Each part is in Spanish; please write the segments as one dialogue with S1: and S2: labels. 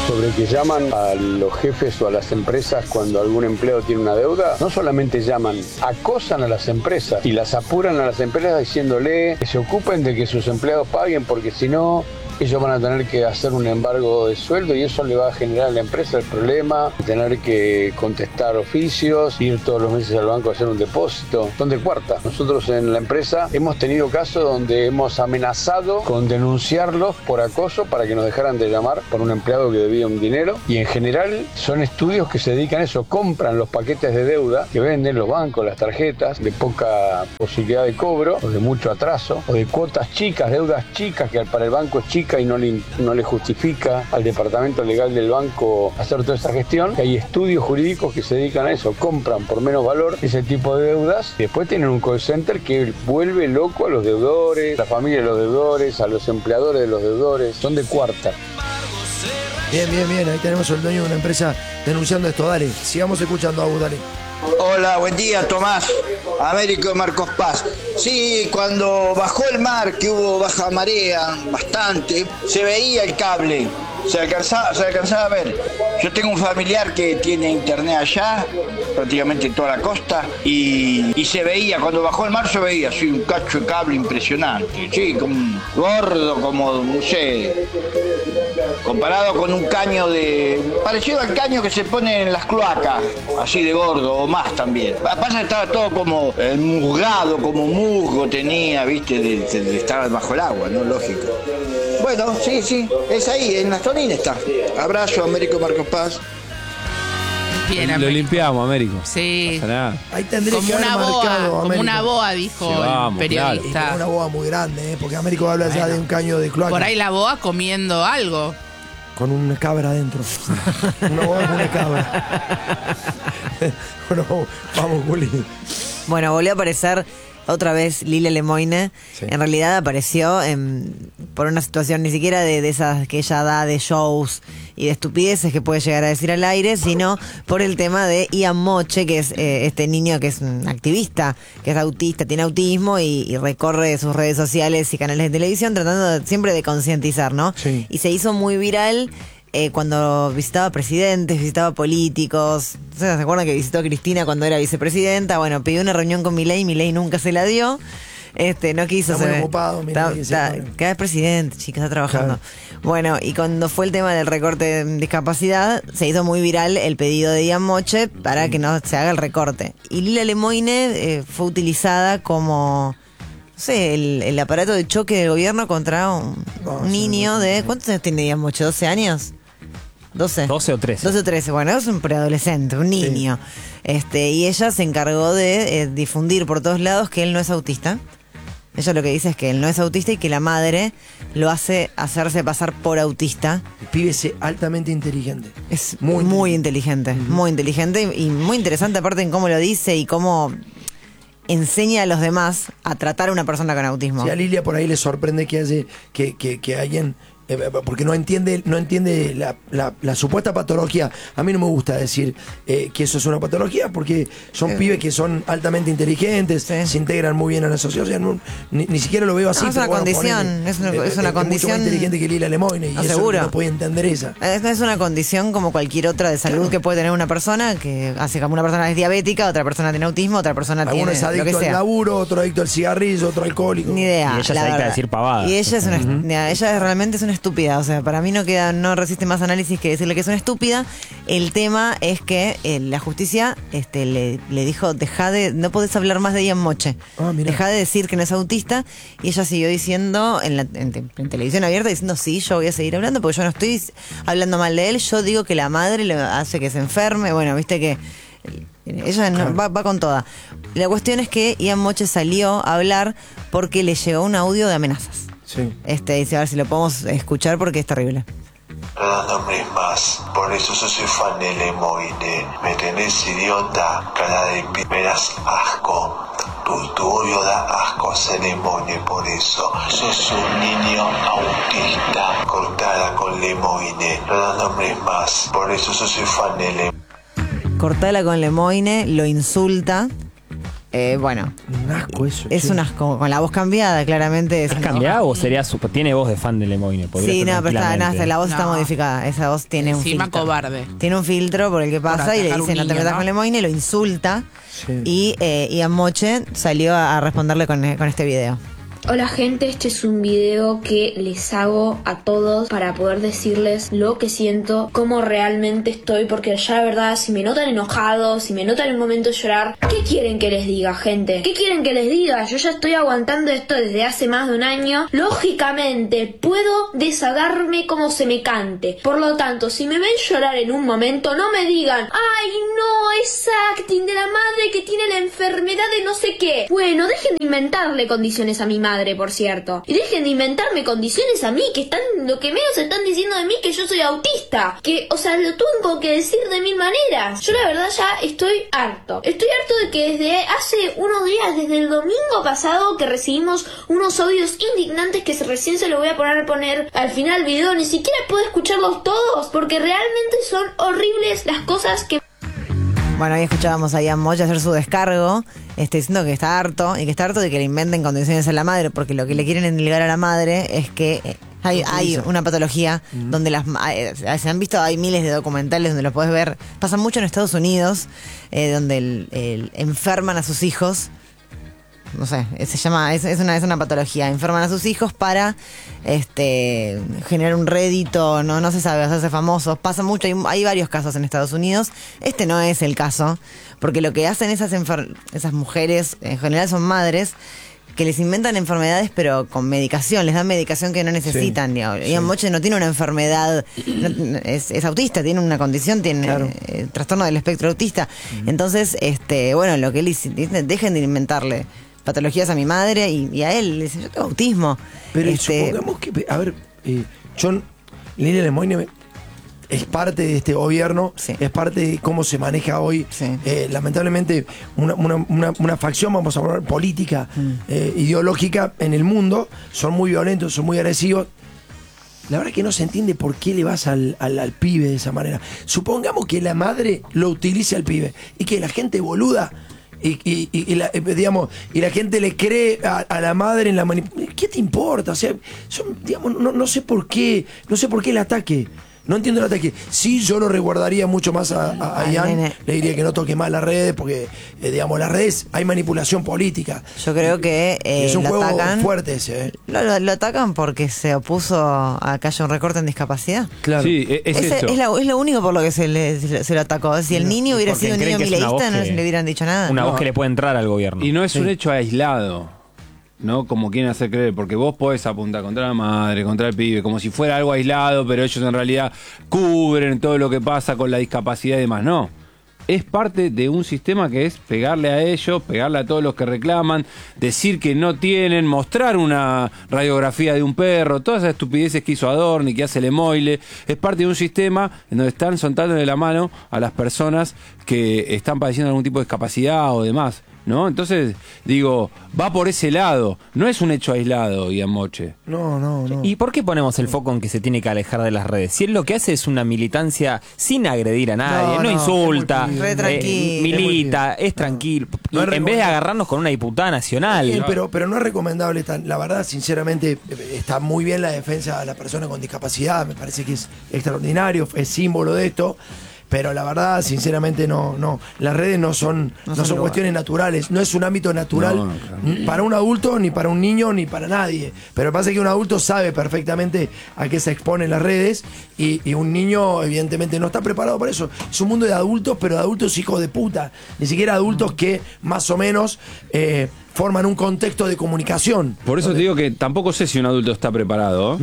S1: Sobre que llaman a los jefes o a las empresas cuando algún empleado tiene una deuda, no solamente llaman, acosan a las empresas y las apuran a las empresas diciéndole que se ocupen de que sus empleados paguen, porque si no, ellos van a tener que hacer un embargo de sueldo y eso le va a generar a la empresa el problema de tener que contestar oficios, ir todos los meses al banco a hacer un depósito. Son de cuarta. Nosotros en la empresa hemos tenido casos donde hemos amenazado con denunciarlos por acoso para que nos dejaran de llamar por un empleado que debía un dinero, y en general son estudios que se dedican a eso, compran los paquetes de deuda que venden los bancos, las tarjetas de poca posibilidad de cobro o de mucho atraso o de cuotas chicas, deudas chicas que para el banco es chica y no le justifica al departamento legal del banco hacer toda esa gestión. Hay estudios jurídicos que se dedican a eso, compran por menos valor ese tipo de deudas y después tienen un call center que vuelve loco a los deudores, a la familia de los deudores, a los empleadores de los deudores. Son de cuarta.
S2: Bien, ahí tenemos al dueño de una empresa denunciando esto. Dale, sigamos escuchando a vos, dale.
S3: Hola, buen día, Tomás. Américo de Marcos Paz. Sí, cuando bajó el mar, que hubo baja marea bastante, se veía el cable, se alcanzaba a ver. Yo tengo un familiar que tiene internet allá, prácticamente en toda la costa, y se veía, cuando bajó el mar se veía, sí, un cacho de cable impresionante, sí, como gordo, como, no sé, comparado con un caño parecido al caño que se pone en las cloacas, así de gordo, o más también. Pasa que estaba todo como musgado, como musgo tenía, viste, de estar bajo el agua, ¿no? Lógico. Bueno, sí, es ahí, en las Toninas está. Abrazo, Américo Marcos Paz.
S4: Bien,
S5: lo limpiamos, Américo.
S4: Sí.
S5: No pasa nada.
S2: Ahí tendría
S4: Como
S2: que haber
S4: una boa,
S2: marcado
S4: como
S2: Américo.
S4: una boa, dijo
S5: Sí, vamos,
S4: el periodista.
S2: Y como una boa muy grande, porque Américo habla ya de un caño de cloaca.
S4: Por ahí la boa comiendo algo.
S2: Con una cabra adentro. Una boa con una cabra. Bueno, vamos, Juli.
S6: Bueno, volvió a aparecer otra vez Lila Lemoine.
S2: Sí.
S6: En realidad apareció por una situación ni siquiera de esas que ella da de shows y de estupideces que puede llegar a decir al aire, sino por el tema de Ian Moche, que es este niño que es un activista, que es autista, tiene autismo y recorre sus redes sociales y canales de televisión tratando siempre de concientizar, ¿no?
S2: Sí.
S6: Y se hizo muy viral cuando visitaba presidentes, visitaba políticos. ¿Se acuerdan que visitó a Cristina cuando era vicepresidenta? Bueno, pidió una reunión con Milei nunca se la dio. No quiso.
S2: Está muy ocupado, Milei,
S6: cada vez presidente, chica, está trabajando.
S2: Claro.
S6: Bueno, y cuando fue el tema del recorte de discapacidad, se hizo muy viral el pedido de Ian Moche para que no se haga el recorte. Y Lila Lemoine fue utilizada como, no sé, el aparato de choque del gobierno contra un niño de... ¿Cuántos años tiene Ian Moche? ¿12 años? 12
S5: o 13.
S6: 12 o 13, bueno, es un preadolescente, un niño. Sí. Y ella se encargó de difundir por todos lados que él no es autista. Ella lo que dice es que él no es autista y que la madre lo hace hacerse pasar por autista.
S2: El pibe es altamente inteligente.
S6: Es muy inteligente, muy inteligente y muy interesante aparte en cómo lo dice y cómo enseña a los demás a tratar a una persona con autismo.
S2: Sí, a Lilia por ahí le sorprende que alguien... porque no entiende la supuesta patología. A mí no me gusta decir que eso es una patología, porque son pibes que son altamente inteligentes, se integran muy bien a la sociedad. O sea, ni siquiera lo veo así.
S6: No, es una condición, es una condición
S2: mucho más inteligente que Lila Lemoine, y eso
S6: seguro.
S2: no puede entender esa.
S6: Es una condición como cualquier otra de salud que puede tener una persona, que hace como una persona es diabética, otra persona tiene autismo, otra persona
S2: Alguno
S6: tiene
S2: es adicto
S6: lo que sea.
S2: al laburo, otro adicto al cigarrillo, otro alcohólico.
S6: Ni idea.
S5: Y ella se dedica a decir pavadas.
S6: Y ella ella realmente es una estúpida. O sea, para mí no resiste más análisis que decirle que es una estúpida. El tema es que la justicia le dijo, no podés hablar más de Ian Moche. Dejá de decir que no es autista. Y ella siguió diciendo en televisión abierta, diciendo, sí, yo voy a seguir hablando porque yo no estoy hablando mal de él. Yo digo que la madre le hace que se enferme. Bueno, viste que ella va con toda. La cuestión es que Ian Moche salió a hablar porque le llegó un audio de amenazas.
S2: Sí.
S6: Dice, a ver si lo podemos escuchar porque es terrible.
S7: No nombres más, por eso yo soy fan de Lemoine. ¿Me tenés, idiota? Cara de me das asco. Tu odio da asco a Lemoine, por eso. Sos un niño autista. Cortada con Lemoine. No nombres más, por eso yo soy fan de Lemoine.
S6: Cortala con Lemoine, lo insulta. Bueno,
S2: un asco eso.
S6: Es un asco, con la voz cambiada, claramente.
S5: ¿Es cambiado o sería tiene voz de fan de Lemoyne?
S6: Sí, no, pero la voz está
S4: No.
S6: modificada. Esa voz tiene un
S4: Encima
S6: filtro.
S4: cobarde.
S6: Tiene un filtro por el que pasa
S4: Por
S6: y le
S4: atajar
S6: dice
S4: un
S6: no te
S4: niño,
S6: metas
S4: ¿no?
S6: con Lemoyne, lo insulta.
S2: Sí.
S6: Y Amoche salió a responderle con este video.
S8: Hola gente, este es un video que les hago a todos para poder decirles lo que siento, cómo realmente estoy, porque ya la verdad, si me notan enojado, si me notan en un momento de llorar, ¿qué quieren que les diga, gente? ¿Qué quieren que les diga? Yo ya estoy aguantando esto desde hace más de un año. Lógicamente, puedo desahogarme como se me cante. Por lo tanto, si me ven llorar en un momento, no me digan, ¡ay no, es acting de la madre que tiene la enfermedad de no sé qué! Bueno, dejen de inventarle condiciones a mi madre, por cierto. Y dejen de inventarme condiciones a mí, que están, lo que menos están diciendo de mí, que yo soy autista. Que, o sea, lo tengo que decir de mil maneras. Yo la verdad ya estoy harto. Estoy harto de que desde hace unos días, desde el domingo pasado, que recibimos unos audios indignantes que recién se lo voy a poner al final del video, ni siquiera puedo escucharlos todos, porque realmente son horribles las cosas que...
S6: Bueno, ahí escuchábamos a Ian Moche hacer su descargo, diciendo que está harto y que está harto de que le inventen condiciones a la madre, porque lo que le quieren endilgar a la madre es que hay una patología donde se han visto, hay miles de documentales donde lo puedes ver, pasa mucho en Estados Unidos, donde enferman a sus hijos. No sé, es una patología. Enferman a sus hijos para generar un rédito, no se sabe, hacerse famosos. Pasa mucho, hay varios casos en Estados Unidos. Este no es el caso, porque lo que hacen esas mujeres, en general son madres, que les inventan enfermedades pero con medicación, les dan medicación que no necesitan. Ian Moche no tiene una enfermedad, es autista, tiene una condición, tiene trastorno del espectro autista. Entonces, bueno, lo que él dice, dejen de inventarle patologías a mi madre y a él, le dice, yo tengo autismo.
S2: Pero supongamos que, a ver, Línea Lemoyne es parte de este gobierno, es parte de cómo se maneja hoy, lamentablemente, una facción, vamos a hablar, política, ideológica en el mundo, son muy violentos, son muy agresivos. La verdad es que no se entiende por qué le vas al pibe de esa manera. Supongamos que la madre lo utilice al pibe y que la gente boluda y la gente le cree a la madre en la manipulación. ¿Qué te importa? O sea, no sé por qué el ataque. No entiendo el ataque. Sí, yo lo resguardaría mucho más a Ian. Le diría que no toque más las redes porque, las redes hay manipulación política.
S6: Yo creo que
S2: es un
S6: lo
S2: juego
S6: atacan,
S2: fuerte ese.
S6: Lo atacan porque se opuso a que haya un recorte en discapacidad.
S2: Claro.
S5: Sí,
S6: Es lo único por lo que se lo atacó. Si el niño hubiera sido un niño mileísta, no le hubieran dicho nada.
S5: Una voz que le puede entrar al gobierno.
S9: Y no es un hecho aislado, ¿no? Como quieren hacer creer, porque vos podés apuntar contra la madre, contra el pibe, como si fuera algo aislado, pero ellos en realidad cubren todo lo que pasa con la discapacidad y demás. No. Es parte de un sistema que es pegarle a ellos, pegarle a todos los que reclaman, decir que no tienen, mostrar una radiografía de un perro, todas esas estupideces que hizo Adorni, que hace Lemoyne. Es parte de un sistema en donde están soltándole la mano a las personas que están padeciendo algún tipo de discapacidad o demás, ¿no? Entonces, digo, va por ese lado. No es un hecho aislado, Ian Moche.
S2: No.
S5: ¿Y por qué ponemos el foco en que se tiene que alejar de las redes? Si él lo que hace es una militancia sin agredir a nadie, no insulta, milita, es tranquilo. Y en vez de agarrarnos con una diputada nacional.
S2: Pero no es recomendable. La verdad, sinceramente, está muy bien la defensa de la persona con discapacidad. Me parece que es extraordinario, es símbolo de esto. Pero la verdad, sinceramente, no. Las redes no son cuestiones naturales. No es un ámbito natural para un adulto, ni para un niño, ni para nadie. Pero pasa que un adulto sabe perfectamente a qué se expone en las redes y un niño, evidentemente, no está preparado para eso. Es un mundo de adultos, pero de adultos hijos de puta. Ni siquiera adultos que, más o menos, forman un contexto de comunicación.
S9: Por eso te digo que tampoco sé si un adulto está preparado.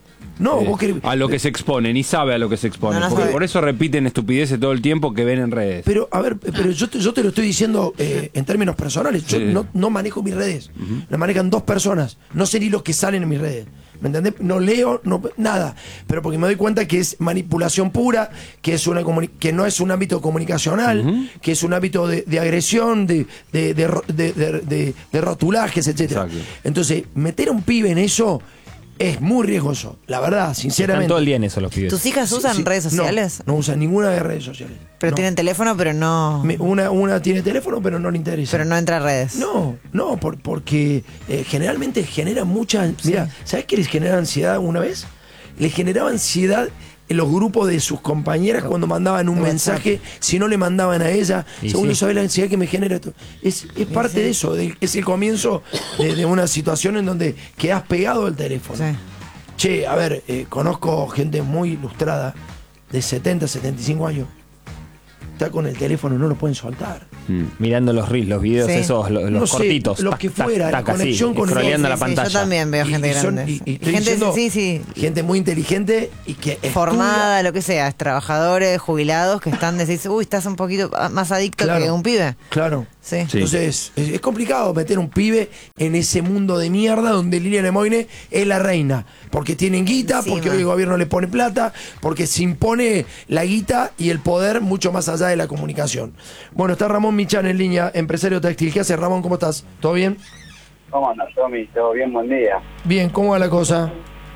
S2: Vos querés...
S9: a lo que se expone, ni sabe a lo que se expone. Porque por eso repiten estupideces todo el tiempo que ven en redes.
S2: Pero, a ver, yo te lo estoy diciendo en términos personales. Yo no manejo mis redes. Las manejan 2 personas. No sé ni los que salen en mis redes. ¿Me entendés? No leo, nada. Pero porque me doy cuenta que es manipulación pura, que no es un ámbito comunicacional, que es un ámbito de agresión, de rotulajes, etcétera. Entonces, meter a un pibe en eso... Es muy riesgoso, la verdad, sinceramente.
S5: Están todo el día en eso los pibes.
S6: ¿Tus hijas usan redes sociales?
S2: No usan ninguna de redes sociales.
S6: Pero
S2: no.
S6: tienen teléfono, pero no...
S2: Una tiene teléfono, pero no le interesa.
S6: Pero no entra a redes.
S2: No, porque generalmente genera mucha... Mira, ¿sabes qué les genera ansiedad una vez? Les generaba ansiedad en los grupos de sus compañeras cuando mandaban un mensaje, si no le mandaban a ella. Según sabes la ansiedad que me genera esto. Es parte de eso, es el comienzo de una situación en donde quedas pegado al teléfono.
S6: Sí.
S2: Che, a ver, conozco gente muy ilustrada, de 70, 75 años. Está con el teléfono, no lo pueden soltar.
S5: Mirando los reels, los videos esos, los
S2: No sé,
S5: cortitos.
S2: lo que fuera, la conexión con el
S5: scrolleando
S2: otro.
S5: la pantalla.
S6: Yo también veo gente grande.
S2: Y
S6: gente,
S2: gente muy inteligente y que
S6: formada, lo que sea, trabajadores, jubilados que están decís, uy, estás un poquito más adicto que un pibe.
S2: Claro.
S6: Sí.
S2: Entonces es complicado meter un pibe en ese mundo de mierda donde Lilia Lemoine es la reina. Porque tienen guita, porque hoy el gobierno le pone plata, porque se impone la guita y el poder mucho más allá de la comunicación. Bueno, está Ramón Michan en línea, empresario textil. ¿Qué haces, Ramón? ¿Cómo estás? ¿Todo bien?
S10: ¿Cómo andas, Tommy? ¿Todo bien? Buen día.
S2: Bien, ¿cómo va la cosa?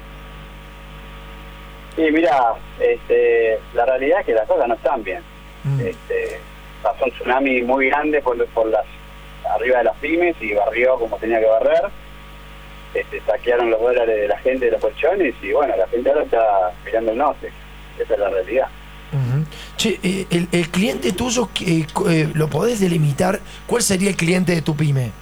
S10: Sí, mira, la realidad es que las cosas no están bien. Pasó un tsunami muy grande por las arriba de las pymes y barrió como tenía que barrer. Saquearon los dólares de la gente de los colchones y bueno, la gente ahora está mirando el norte. Esa es la realidad.
S2: Che, el cliente tuyo, ¿lo podés delimitar? ¿Cuál sería el cliente de tu pyme?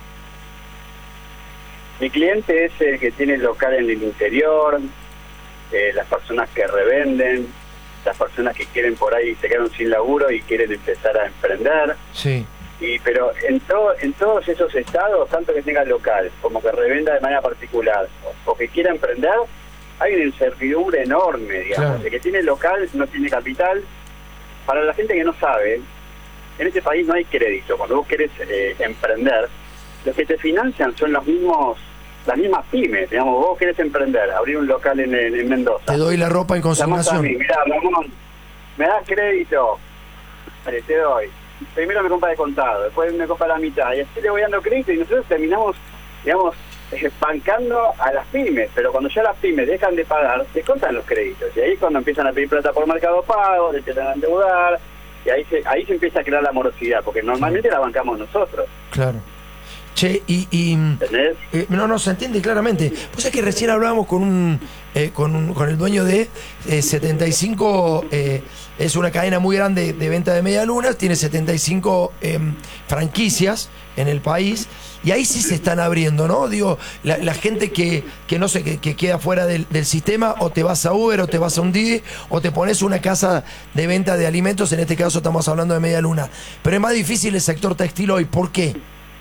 S10: Mi cliente es el que tiene el local en el interior, las personas que revenden, las personas que quieren por ahí, se quedaron sin laburo y quieren empezar a emprender.
S2: Sí.
S10: Pero en todos esos estados, tanto que tenga local como que revenda de manera particular o que quiera emprender, hay una incertidumbre enorme, digamos. Claro. El que tiene local no tiene capital. Para la gente que no sabe, en este país no hay crédito. Cuando vos querés emprender, los que te financian son las mismas pymes. Digamos, vos querés emprender, abrir un local en Mendoza.
S2: Te doy la ropa en consignación.
S10: Mirá, Ramón, ¿me das crédito? Vale, te doy. Primero me compra de contado, después me compra la mitad, y así le voy dando crédito y nosotros terminamos, digamos, bancando a las pymes, pero cuando ya las pymes dejan de pagar, se cortan los créditos, y ahí es cuando empiezan a pedir plata por Mercado Pago, se empiezan a endeudar, y ahí se empieza a crear la morosidad, porque normalmente la bancamos nosotros.
S2: Claro. Che, no, se entiende claramente. Pues es que recién hablábamos con el dueño de 75, es una cadena muy grande de venta de medialunas, tiene 75 franquicias en el país, y ahí sí se están abriendo, ¿no? Digo, la gente que no sé, que queda fuera del sistema, o te vas a Uber, o te vas a un Didi, o te pones una casa de venta de alimentos, en este caso estamos hablando de medialuna. Pero es más difícil el sector textil hoy, ¿por qué?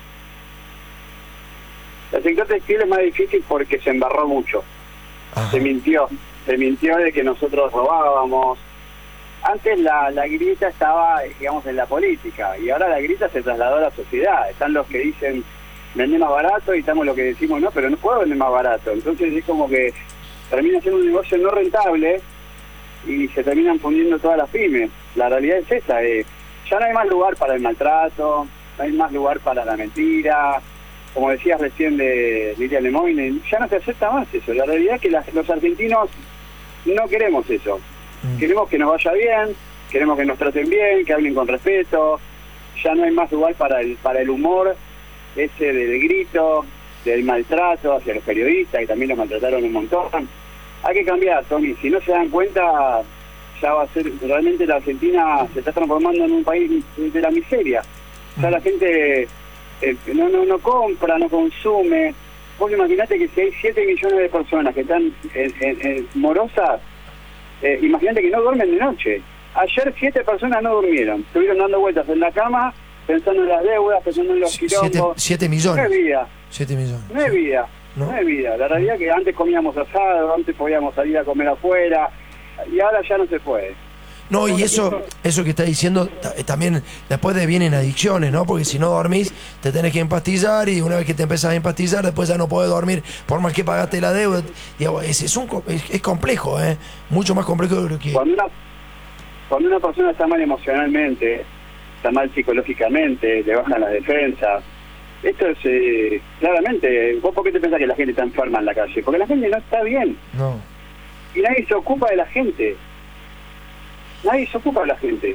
S10: El sector textil es más difícil porque se embarró mucho. Ajá. Se mintió de que nosotros robábamos. Antes la grita estaba, digamos, en la política, y ahora la grita se trasladó a la sociedad. Están los que dicen vender más barato y estamos los que decimos no, pero no puedo vender más barato. Entonces es como que termina siendo un negocio no rentable y se terminan fundiendo todas las pymes. La realidad es esa, ya no hay más lugar para el maltrato, no hay más lugar para la mentira. Como decías recién de Lilia Lemoine, ya no se acepta más eso. La realidad es que los argentinos no queremos eso. Queremos que nos vaya bien, queremos que nos traten bien, que hablen con respeto. Ya no hay más lugar para el humor ese del grito, del maltrato hacia los periodistas, que también los maltrataron un montón. Hay que cambiar, Tommy. Si no se dan cuenta, ya va a ser... Realmente la Argentina se está transformando en un país de la miseria. Ya la gente... no compra, no consume. Vos imaginate que si hay 7 millones de personas que están morosas, imagínate que no duermen de noche. Ayer 7 personas no durmieron, estuvieron dando vueltas en la cama, pensando en las deudas, pensando en los quilombos.
S2: 7 millones.
S10: No es vida.
S2: 7 millones.
S10: No es vida. No es vida. La realidad es que antes comíamos asado, antes podíamos salir a comer afuera, y ahora ya no se puede.
S2: No, y eso que está diciendo también después vienen adicciones, ¿no? Porque si no dormís, te tenés que empastillar, y una vez que te empezás a empastillar, después ya no podés dormir por más que pagaste la deuda. Digamos, es complejo, mucho más complejo de lo que...
S10: Cuando una persona está mal emocionalmente, está mal psicológicamente, le bajan las defensas, Esto es, claramente, ¿vos por qué te pensás que la gente está enferma en la calle? Porque la gente no está bien.
S2: No.
S10: Y nadie se ocupa de la gente. Nadie se ocupa de la gente.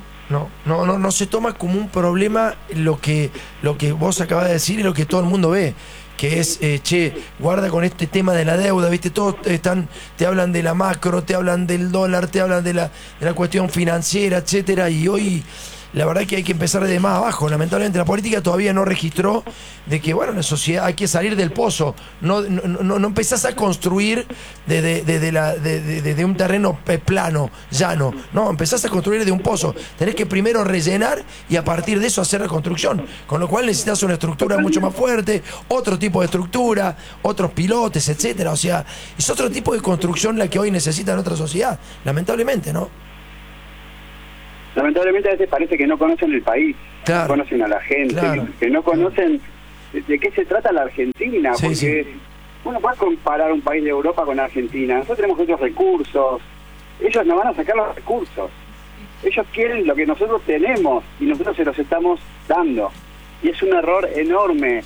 S2: No se toma como un problema lo que vos acabas de decir y lo que todo el mundo ve, que es, guarda con este tema de la deuda, ¿viste? Todos te hablan de la macro, te hablan del dólar, te hablan de la cuestión financiera, etcétera, y hoy la verdad que hay que empezar de más abajo. Lamentablemente la política todavía no registró de que, bueno, la sociedad hay que salir del pozo. No empezás a construir de un terreno plano, llano. No, empezás a construir de un pozo. Tenés que primero rellenar y a partir de eso hacer la construcción. Con lo cual necesitas una estructura mucho más fuerte, otro tipo de estructura, otros pilotes, etcétera. O sea, es otro tipo de construcción la que hoy necesita nuestra sociedad. Lamentablemente, ¿no?
S10: Lamentablemente a veces parece que no conocen el país,
S2: claro,
S10: no conocen a la gente, claro, que no conocen de qué se trata la Argentina, porque uno puede comparar un país de Europa con Argentina. Nosotros tenemos otros recursos, ellos nos van a sacar los recursos, ellos quieren lo que nosotros tenemos y nosotros se los estamos dando, y es un error enorme.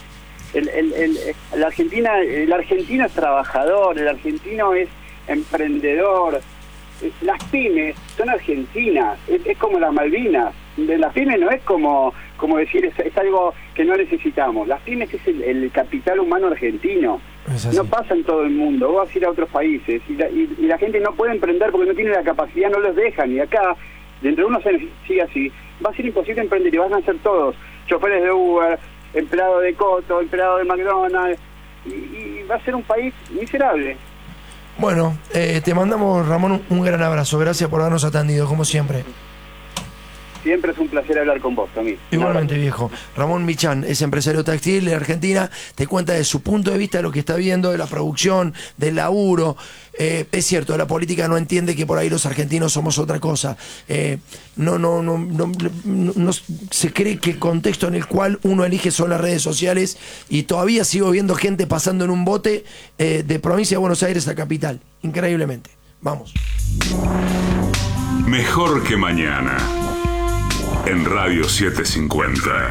S10: El argentino es trabajador, el argentino es emprendedor. Las pymes son argentinas, es como las Malvinas. Las pymes no es como decir es algo que no necesitamos. Las pymes es el capital humano argentino. No pasa en todo el mundo. Vos vas a ir a otros países y la gente no puede emprender porque no tiene la capacidad, no los dejan. Y acá, dentro de unos años sigue así, va a ser imposible emprender y van a ser todos choferes de Uber, empleados de Coto, empleados de McDonald's, y va a ser un país miserable.
S2: Bueno, te mandamos, Ramón, un gran abrazo. Gracias por habernos atendido, como siempre.
S10: Siempre es un placer hablar con vos, Tommy.
S2: Igualmente, viejo. Ramón Michán es empresario textil de Argentina. Te cuenta de su punto de vista de lo que está viendo, de la producción, del laburo. Es cierto, la política no entiende que por ahí los argentinos somos otra cosa. No se cree que el contexto en el cual uno elige son las redes sociales, y todavía sigo viendo gente pasando en un bote de provincia de Buenos Aires a capital. Increíblemente. Vamos.
S11: Mejor que mañana. En Radio 750.